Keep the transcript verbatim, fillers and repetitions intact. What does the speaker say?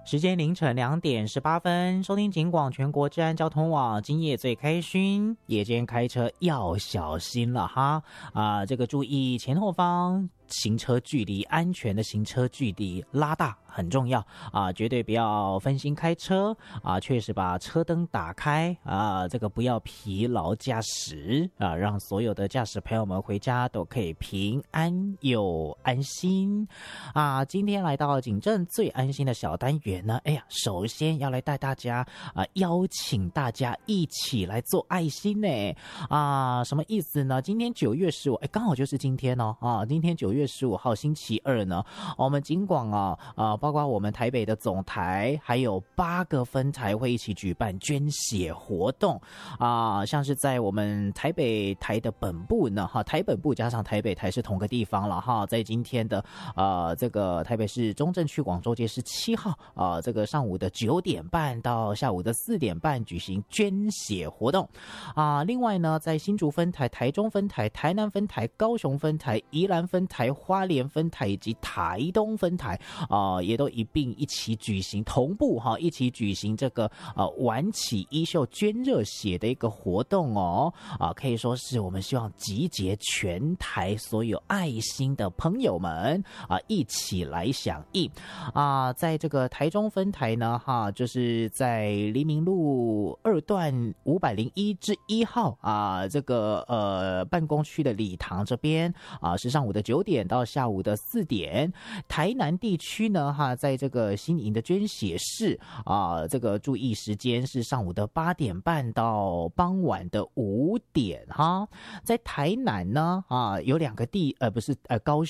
时间凌晨两点十八分，收听警广全国治安交通网，今夜最开勋，夜间开车要小心了哈啊！这个注意前后方行车距离，安全的行车距离拉大很重要啊，绝对不要分心开车啊，确实把车灯打开啊，这个不要疲劳驾驶啊，让所有的驾驶朋友们回家都可以平安又安心啊。今天来到警政最安心的小单元呢，哎呀，首先要来带大家啊，邀请大家一起来做爱心呢啊，什么意思呢？今天九月十五，哎，刚好就是今天哦啊，今天九月十五号星期二呢，我们警广啊啊，包括我们台北的总台，还有八个分台会一起举办捐血活动啊，像是在我们台北台的本部呢，哈，台本部加上台北台是同个地方了哈，在今天的呃这个台北市中正区广州街十七号啊，这个上午的九点半到下午的四点半举行捐血活动啊。另外呢，在新竹分台、台中分台、台南分台、高雄分台、宜兰分台、花莲分台以及台东分台啊，也都一并一起举行同步哈，一起举行这个呃晚起衣袖捐热血的一个活动哦啊，可以说是我们希望集结全台所有爱心的朋友们啊，一起来响应啊。在这个台中分台呢哈，就是在黎明路二段五百零一之一号啊，这个呃办公区的礼堂这边啊，是上午的九点到下午的四点。台南地区呢哈，在这个新营的捐血室啊，这个注意时间是上午的八点半到傍晚的五点哈。在台南呢啊，有两个地呃不是呃高